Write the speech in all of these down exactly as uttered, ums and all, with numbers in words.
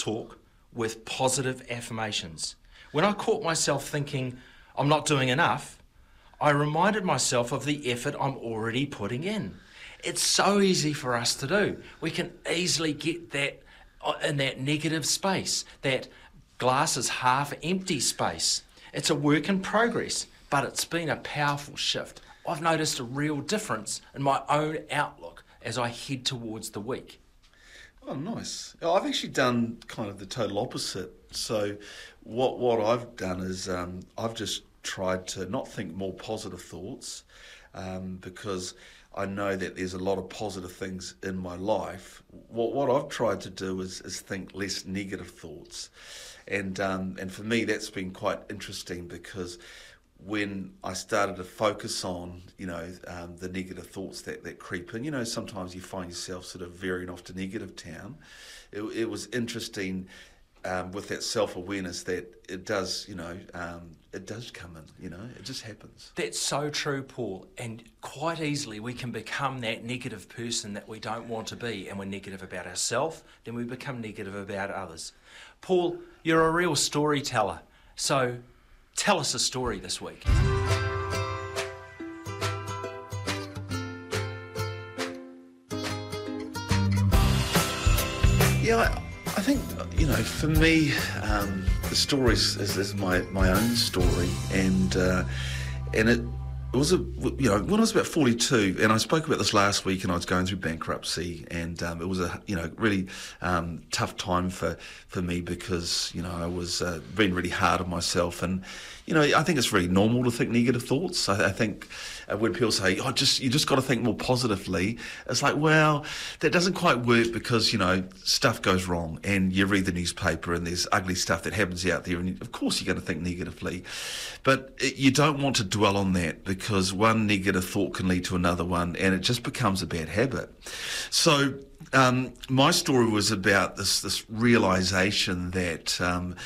self-talk with positive affirmations. When I caught myself thinking I'm not doing enough, I reminded myself of the effort I'm already putting in. It's so easy for us to do. We can easily get that in that negative space, that glass is half empty space. It's a work in progress, but it's been a powerful shift. I've noticed a real difference in my own outlook as I head towards the week. Oh, nice. I've actually done kind of the total opposite. So what what I've done is um, I've just tried to not think more positive thoughts um, because I know that there's a lot of positive things in my life. What what I've tried to do is, is think less negative thoughts. And um, and for me, that's been quite interesting because when I started to focus on, you know, um, the negative thoughts that, that creep in, you know, sometimes you find yourself sort of veering off to negative town. It, it was interesting um, with that self-awareness that it does, you know, um, it does come in, you know, it just happens. That's so true, Paul. And quite easily we can become that negative person that we don't want to be, and we're negative about ourselves, then we become negative about others. Paul, you're a real storyteller. So tell us a story this week. Yeah, I, I think, you know, for me, um, the story is, is, is my, my own story, and uh, and it, it was a, you know, when I was about forty-two, and I spoke about this last week, and I was going through bankruptcy, and um, it was a, you know, really um, tough time for, for me because, you know, I was uh, being really hard on myself, and, you know, I think it's really normal to think negative thoughts. I, I think uh, when people say, "Oh, just you just got to think more positively," it's like, well, that doesn't quite work because, you know, stuff goes wrong, and you read the newspaper, and there's ugly stuff that happens out there, and you, of course you're going to think negatively, but it, you don't want to dwell on that because one negative thought can lead to another one, and it just becomes a bad habit. So um, my story was about this this realization that um,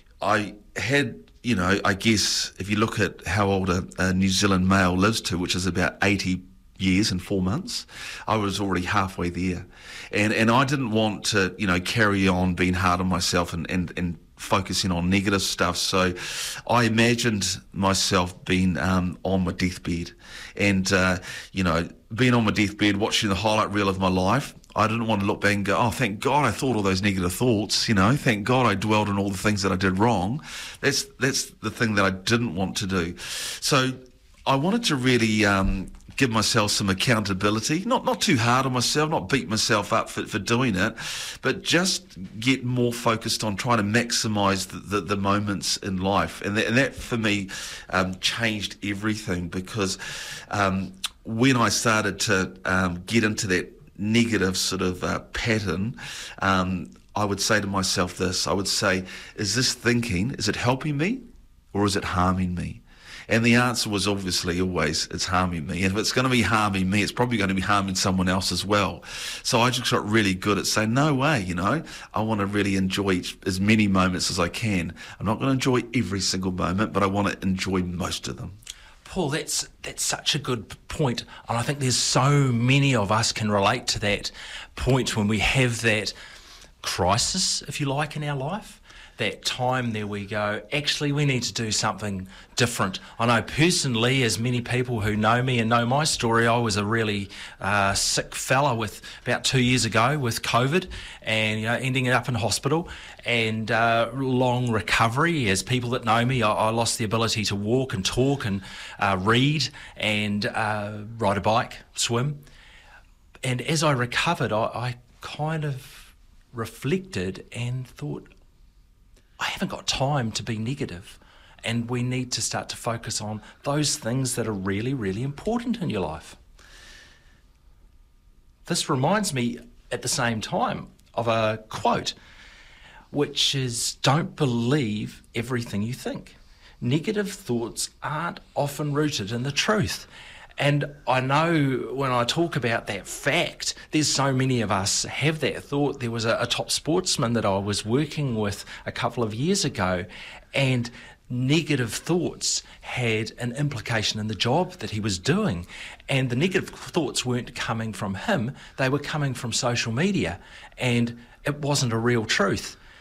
I had. You know, I guess if you look at how old a, a New Zealand male lives to, which is about eighty years and four months, I was already halfway there. And and I didn't want to, you know, carry on being hard on myself and, and, and focusing on negative stuff. So I imagined myself being um, on my deathbed and, uh, you know, being on my deathbed, watching the highlight reel of my life. I didn't want to look back and go, oh, thank God I thought all those negative thoughts, you know, thank God I dwelled on all the things that I did wrong. That's that's the thing that I didn't want to do. So I wanted to really um, give myself some accountability, not not too hard on myself, not beat myself up for, for doing it, but just get more focused on trying to maximise the, the, the moments in life. And that, and that for me, um, changed everything because um, when I started to um, get into that negative sort of uh, pattern, um, I would say to myself this, I would say, is this thinking, is it helping me or is it harming me? And the answer was obviously always, it's harming me. And if it's going to be harming me, it's probably going to be harming someone else as well. So I just got really good at saying, no way, you know, I want to really enjoy each, as many moments as I can. I'm not going to enjoy every single moment, but I want to enjoy most of them. Paul, that's that's such a good point, and I think there's so many of us can relate to that point when we have that crisis, if you like, in our life, that time there we go, actually we need to do something different. I know personally, as many people who know me and know my story, I was a really uh, sick fella with about two years ago with COVID and, you know, ending up in hospital and uh, long recovery. As people that know me, I, I lost the ability to walk and talk and uh, read and uh, ride a bike, swim. And as I recovered, I, I kind of reflected and thought, I haven't got time to be negative, and we need to start to focus on those things that are really, really important in your life. This reminds me at the same time of a quote, which is, don't believe everything you think. Negative thoughts aren't often rooted in the truth. And I know when I talk about that fact, there's so many of us have that thought. There was a, a top sportsman that I was working with a couple of years ago, and negative thoughts had an implication in the job that he was doing. And the negative thoughts weren't coming from him, they were coming from social media. And it wasn't a real truth.